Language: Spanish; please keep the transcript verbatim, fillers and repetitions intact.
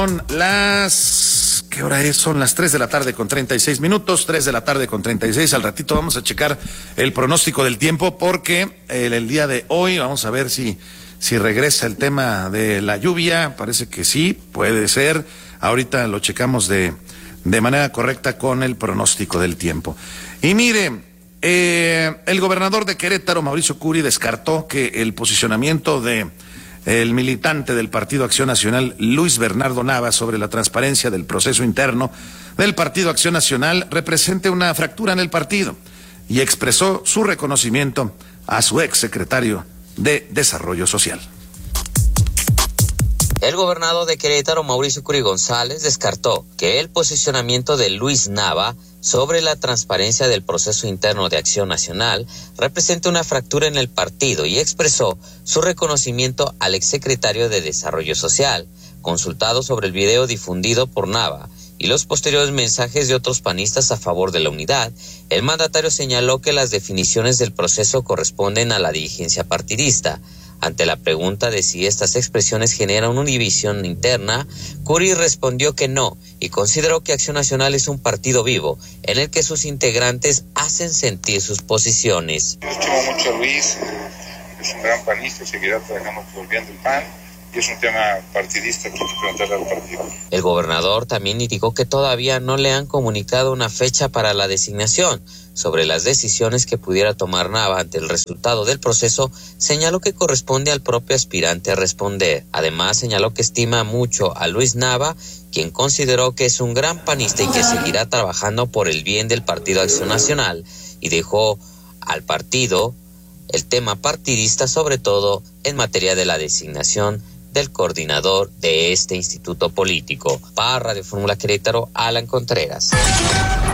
Son las... ¿Qué hora es? Son las tres de la tarde con treinta y seis minutos, tres de la tarde con treinta y seis. Al ratito vamos a checar el pronóstico del tiempo porque el, el día de hoy vamos a ver si, si regresa el tema de la lluvia. Parece que sí, puede ser. Ahorita lo checamos de, de manera correcta con el pronóstico del tiempo. Y mire, eh, el gobernador de Querétaro, Mauricio Curi, descartó que el posicionamiento de el militante del Partido Acción Nacional, Luis Bernardo Nava, sobre la transparencia del proceso interno del Partido Acción Nacional represente una fractura en el partido, y expresó su reconocimiento a su ex secretario de Desarrollo Social. El gobernador de Querétaro, Mauricio Curi González, descartó que el posicionamiento de Luis Nava sobre la transparencia del proceso interno de Acción Nacional representa una fractura en el partido y expresó su reconocimiento al exsecretario de Desarrollo Social. Consultado sobre el video difundido por Nava y los posteriores mensajes de otros panistas a favor de la unidad, el mandatario señaló que las definiciones del proceso corresponden a la dirigencia partidista. Ante la pregunta de si estas expresiones generan una división interna, Curi respondió que no y consideró que Acción Nacional es un partido vivo en el que sus integrantes hacen sentir sus posiciones. Yo estimo mucho a Luis, es un gran panista y seguirá trabajando por el bien del P A N. Y es un tema partidista que hay que preguntarle al partido. El gobernador también indicó que todavía no le han comunicado una fecha para la designación. Sobre las decisiones que pudiera tomar Nava ante el resultado del proceso, señaló que corresponde al propio aspirante a responder. Además, señaló que estima mucho a Luis Nava, quien consideró que es un gran panista y que seguirá trabajando por el bien del Partido Acción Nacional, y dejó al partido el tema partidista, sobre todo en materia de la designación del coordinador de este instituto político. Para Radio Fórmula Querétaro, Alan Contreras.